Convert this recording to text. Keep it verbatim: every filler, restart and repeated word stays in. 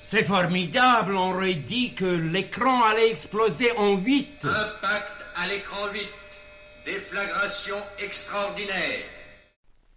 C'est formidable, on aurait dit que l'écran allait exploser en huit. Impact à l'écran huit. Déflagration extraordinaire.